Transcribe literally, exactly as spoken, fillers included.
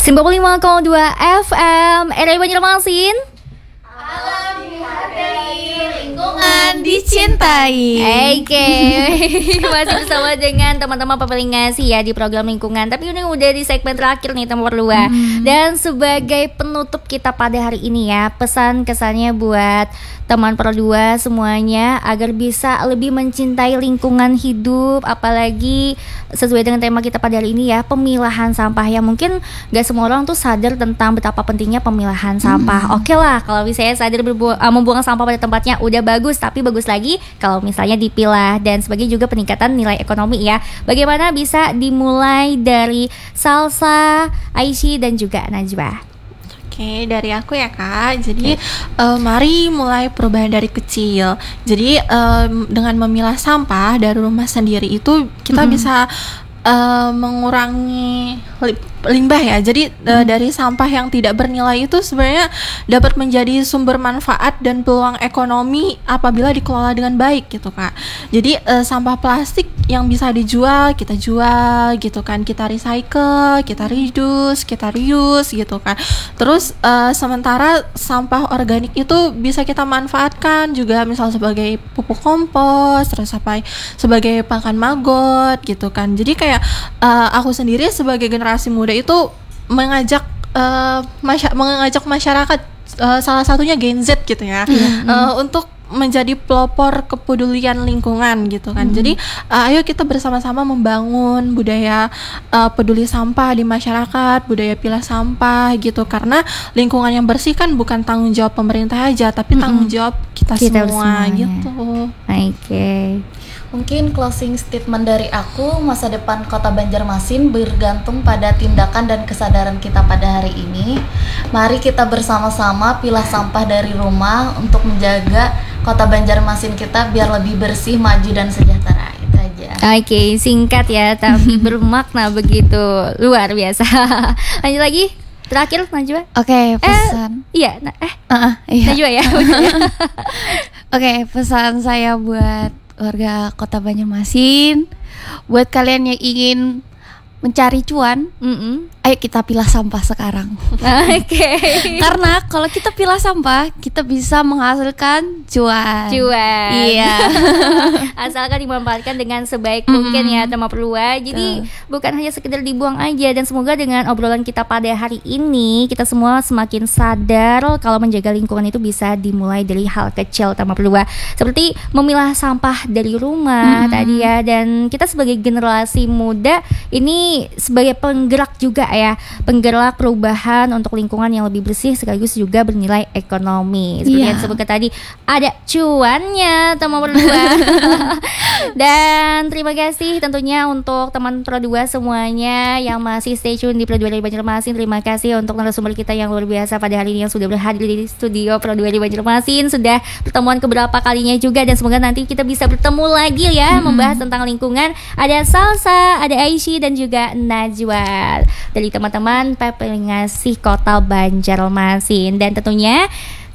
sembilan puluh lima koma dua F M R R I Banjarmasin. Alam dihargai, lingkungan dicintai. Oke, masih bersama dengan teman-teman Papelingasi ya di program lingkungan. Tapi ini udah di segmen terakhir nih teman berdua. Hmm. Dan sebagai penutup kita pada hari ini ya, pesan kesannya buat teman berdua semuanya agar bisa lebih mencintai lingkungan hidup, apalagi sesuai dengan tema kita pada hari ini ya, pemilahan sampah. Ya mungkin gak semua orang tuh sadar tentang betapa pentingnya pemilahan sampah. Hmm. Oke lah, kalau misalnya sadar berbu- uh, membuang sampah pada tempatnya udah bagus, tapi bagus lagi kalau misalnya dipilah. Dan sebagai juga peningkatan nilai ekonomi ya, bagaimana bisa dimulai dari Salsa, Aishi dan juga Najwa. Oke, dari aku ya Kak. Jadi okay. uh, mari mulai perubahan dari kecil. Jadi um, dengan memilah sampah dari rumah sendiri itu kita mm-hmm. bisa uh, mengurangi limbah ya. Jadi hmm. uh, dari sampah yang tidak bernilai itu sebenarnya dapat menjadi sumber manfaat dan peluang ekonomi apabila dikelola dengan baik gitu Kak. Jadi uh, sampah plastik yang bisa dijual kita jual gitu kan, kita recycle, kita reduce, kita reuse gitu kan. Terus uh, sementara sampah organik itu bisa kita manfaatkan juga, misal sebagai pupuk kompos, terus apa sebagai pakan maggot gitu kan. Jadi kayak uh, aku sendiri sebagai generasi muda itu mengajak uh, masy- mengajak masyarakat uh, salah satunya Gen Z gitu ya, mm-hmm. uh, untuk menjadi pelopor kepedulian lingkungan gitu kan. Mm-hmm. Jadi uh, ayo kita bersama-sama membangun budaya uh, peduli sampah di masyarakat, budaya pilah sampah gitu, karena lingkungan yang bersih kan bukan tanggung jawab pemerintah aja, tapi mm-hmm. tanggung jawab kita, kita semua semuanya. Gitu. Oke. Okay. Mungkin closing statement dari aku, masa depan Kota Banjarmasin bergantung pada tindakan dan kesadaran kita pada hari ini. Mari kita bersama-sama pilah sampah dari rumah untuk menjaga Kota Banjarmasin kita biar lebih bersih, maju dan sejahtera. Itu aja. Oke, okay, singkat ya tapi bermakna begitu luar biasa. Lanjut lagi. Terakhir Najwa. Oke, okay, pesan. Eh, iya, nah, eh. Uh-uh, iya. Najwa ya. Oke, okay, pesan saya buat warga Kota Banjarmasin, buat kalian yang ingin mencari cuan, mm-mm. ayo kita pilah sampah sekarang. Oke. Okay. Karena kalau kita pilah sampah, kita bisa menghasilkan cuan. Cuan. Iya. Asalkan dimanfaatkan dengan sebaik mm-hmm. mungkin ya teman perlua. Jadi uh. bukan hanya sekedar dibuang aja. Dan semoga dengan obrolan kita pada hari ini, kita semua semakin sadar kalau menjaga lingkungan itu bisa dimulai dari hal kecil teman perlua. Seperti memilah sampah dari rumah mm-hmm. tadi ya. Dan kita sebagai generasi muda ini sebagai penggerak juga ya, penggerak perubahan untuk lingkungan yang lebih bersih sekaligus juga bernilai ekonomi. Seperti yeah. yang disebutkan tadi, ada cuannya teman berdua. Dan terima kasih tentunya untuk teman Pro dua semuanya yang masih stay tune di Pro dua dari Banjarmasin. Terima kasih untuk narasumber kita yang luar biasa pada hari ini yang sudah berhadir di studio Pro dua di Banjarmasin. Sudah pertemuan keberapa kalinya juga, dan semoga nanti kita bisa bertemu lagi ya, mm-hmm. membahas tentang lingkungan. Ada Salsa, ada Aishi dan juga Najwa dari teman-teman Papelingasi Kota Banjarmasin. Dan tentunya